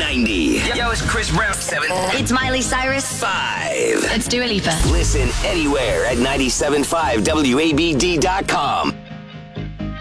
90. Yo, it's Chris Brown. 7. It's Miley Cyrus. 5. It's Dua Lipa. Listen anywhere at 97.5WABD.com.